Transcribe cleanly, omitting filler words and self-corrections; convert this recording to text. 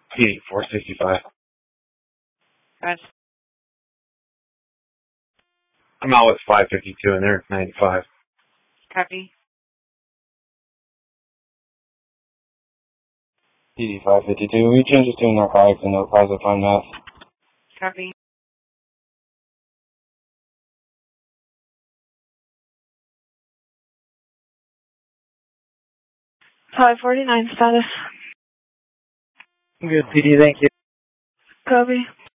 PD 465. Guys. I'm out with 552 and they're at 95. Copy. PD 552. We changed it to narcotics and no cause of fine meth. Copy. $549 status. Good, PD, thank you. Copy.